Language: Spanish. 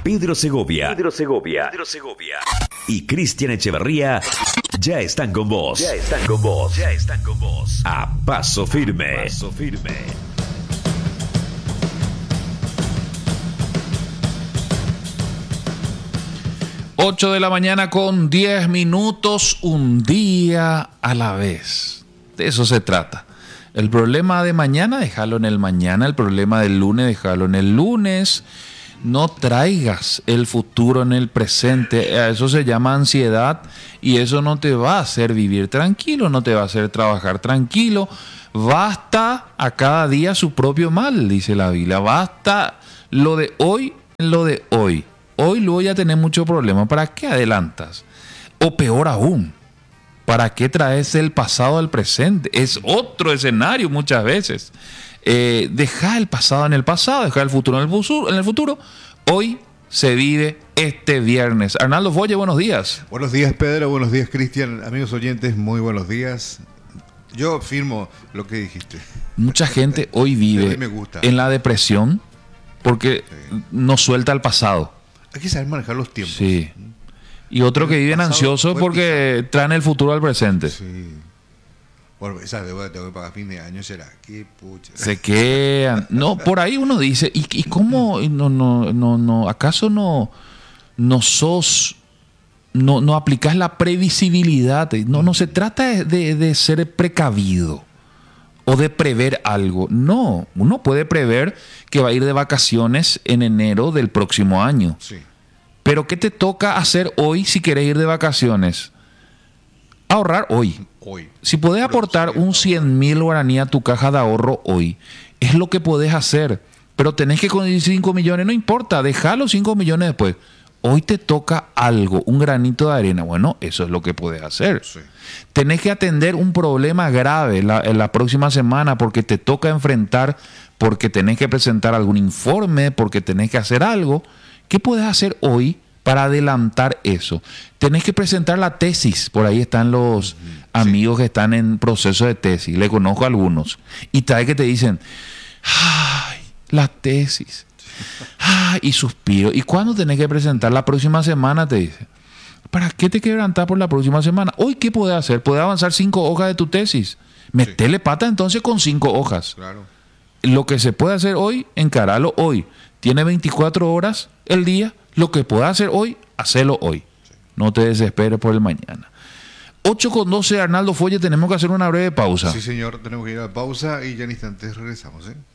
Pedro Segovia y Cristian Echeverría ya están con vos. A paso firme. 8 de la mañana con 10 minutos, un día a la vez. De eso se trata. El problema de mañana, déjalo en el mañana. El problema del lunes, déjalo en el lunes. No traigas el futuro en el presente. A eso se llama ansiedad y eso no te va a hacer vivir tranquilo, no te va a hacer trabajar tranquilo. Basta a cada día su propio mal, dice la Biblia. Basta lo de hoy. Hoy luego ya tenés mucho problema. ¿Para qué adelantas? O peor aún, ¿para qué traes el pasado al presente? Es otro escenario muchas veces. Deja el pasado en el pasado, deja el futuro en el futuro. Hoy se vive este viernes. Arnaldo Folle, buenos días. Buenos días, Pedro. Buenos días, Cristian. Amigos oyentes, muy buenos días. Yo firmo lo que dijiste. Mucha gente hoy vive en la depresión porque no suelta el pasado. Hay que saber manejar los tiempos. Sí. Y otro que viven ansiosos porque traen el futuro al presente. Sí. Bueno, esa deuda tengo que pagar a fin de año, será. Qué pucha. Se quedan. No, por ahí uno dice, ¿y cómo? No, ¿acaso no sos, no aplicas la previsibilidad? No se trata de ser precavido o de prever algo. No, uno puede prever que va a ir de vacaciones en enero del próximo año. Sí. Pero ¿qué te toca hacer hoy si querés ir de vacaciones? Ahorrar hoy. Si podés aportar un 100.000 guaraní a tu caja de ahorro hoy, es lo que podés hacer. Pero tenés que con 5 millones, no importa, dejá los 5 millones después. Hoy te toca algo, un granito de arena. Bueno, eso es lo que podés hacer. Sí. Tenés que atender un problema grave en la próxima semana porque te toca enfrentar, porque tenés que presentar algún informe, porque tenés que hacer algo. ¿Qué podés hacer hoy para adelantar eso? Tenés que presentar la tesis. Por ahí están los amigos que están en proceso de tesis. Le conozco a algunos. Y tal que te dicen, ¡ay, la tesis! ¡Ay! Y suspiro. ¿Y cuándo tenés que presentar? La próxima semana, te dice. ¿Para qué te quebrantar por la próxima semana? Hoy, ¿qué podés hacer? Podés avanzar 5 hojas de tu tesis. Metele pata entonces con 5 hojas. Claro. Lo que se puede hacer hoy, encaralo hoy. Tiene 24 horas el día. Lo que puedas hacer hoy, hacelo hoy. Sí. No te desesperes por el mañana. 8:12, Arnaldo Folle, tenemos que hacer una breve pausa. Sí, señor, tenemos que ir a la pausa y ya en instantes regresamos, ¿eh?